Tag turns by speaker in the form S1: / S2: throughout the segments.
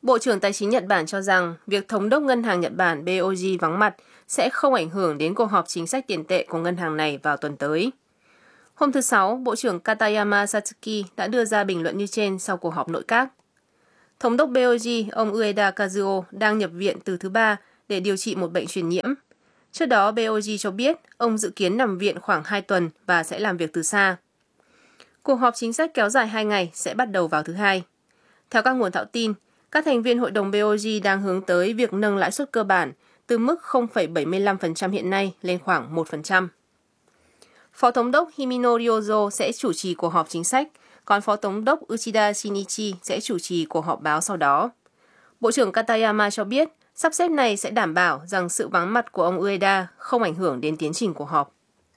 S1: Bộ trưởng Tài chính Nhật Bản cho rằng việc thống đốc ngân hàng Nhật Bản BOJ vắng mặt sẽ không ảnh hưởng đến cuộc họp chính sách tiền tệ của ngân hàng này vào tuần tới. Hôm thứ Sáu, Bộ trưởng Katayama Satsuki đã đưa ra bình luận như trên sau cuộc họp nội các. Thống đốc BOJ, ông Ueda Kazuo, đang nhập viện từ thứ Ba để điều trị một bệnh truyền nhiễm. Trước đó, BOJ cho biết ông dự kiến nằm viện khoảng 2 tuần và sẽ làm việc từ xa. Cuộc họp chính sách kéo dài 2 ngày sẽ bắt đầu vào thứ Hai. Theo các nguồn thạo tin, các thành viên hội đồng BOJ đang hướng tới việc nâng lãi suất cơ bản từ mức 0,75% hiện nay lên khoảng 1%. Phó Thống đốc Himino Ryozo sẽ chủ trì cuộc họp chính sách, còn Phó Thống đốc Uchida Shinichi sẽ chủ trì cuộc họp báo sau đó. Bộ trưởng Katayama cho biết sắp xếp này sẽ đảm bảo rằng sự vắng mặt của ông Ueda không ảnh hưởng đến tiến trình cuộc họp.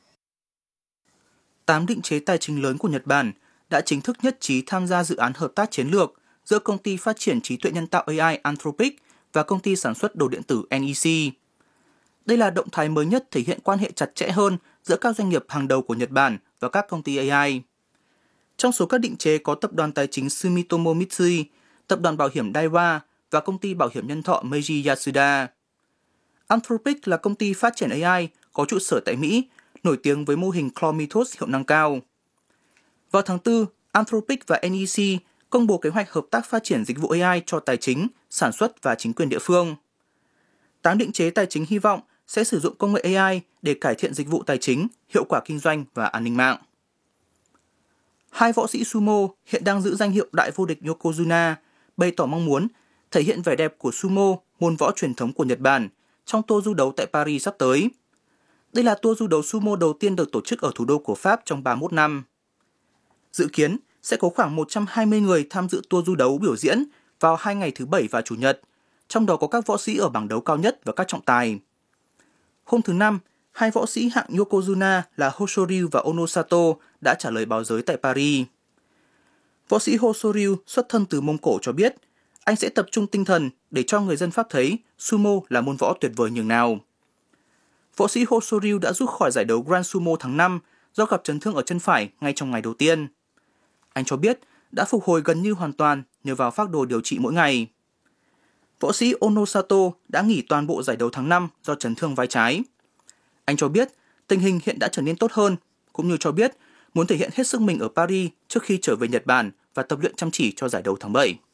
S2: 8 định chế tài chính lớn của Nhật Bản đã chính thức nhất trí tham gia dự án hợp tác chiến lược giữa công ty phát triển trí tuệ nhân tạo AI Anthropic và công ty sản xuất đồ điện tử NEC. Đây là động thái mới nhất thể hiện quan hệ chặt chẽ hơn giữa các doanh nghiệp hàng đầu của Nhật Bản và các công ty AI. Trong số các định chế có tập đoàn tài chính Sumitomo Mitsui, tập đoàn bảo hiểm Daiwa và công ty bảo hiểm nhân thọ Meiji Yasuda. Anthropic là công ty phát triển AI có trụ sở tại Mỹ, nổi tiếng với mô hình Prometheus hiệu năng cao. Vào tháng 4, Anthropic và NEC công bố kế hoạch hợp tác phát triển dịch vụ AI cho tài chính, sản xuất và chính quyền địa phương. 8 định chế tài chính hy vọng sẽ sử dụng công nghệ AI để cải thiện dịch vụ tài chính, hiệu quả kinh doanh và an ninh mạng. 2 võ sĩ sumo hiện đang giữ danh hiệu đại vô địch Yokozuna bày tỏ mong muốn thể hiện vẻ đẹp của sumo, môn võ truyền thống của Nhật Bản, trong tour du đấu tại Paris sắp tới. Đây là tour du đấu sumo đầu tiên được tổ chức ở thủ đô của Pháp trong 31 năm. Dự kiến sẽ có khoảng 120 người tham dự tour du đấu biểu diễn vào 2 ngày thứ Bảy và Chủ nhật, trong đó có các võ sĩ ở bảng đấu cao nhất và các trọng tài. Hôm thứ Năm, 2 võ sĩ hạng Yokozuna là Hoshoryu và Onosato đã trả lời báo giới tại Paris. Võ sĩ Hoshoryu xuất thân từ Mông Cổ cho biết, anh sẽ tập trung tinh thần để cho người dân Pháp thấy sumo là môn võ tuyệt vời nhường nào. Võ sĩ Hoshoryu đã rút khỏi giải đấu Grand Sumo tháng 5 do gặp chấn thương ở chân phải ngay trong ngày đầu tiên. Anh cho biết đã phục hồi gần như hoàn toàn nhờ vào phác đồ điều trị mỗi ngày. Võ sĩ Onosato đã nghỉ toàn bộ giải đấu tháng 5 do chấn thương vai trái. Anh cho biết tình hình hiện đã trở nên tốt hơn, cũng như cho biết muốn thể hiện hết sức mình ở Paris trước khi trở về Nhật Bản và tập luyện chăm chỉ cho giải đấu tháng 7.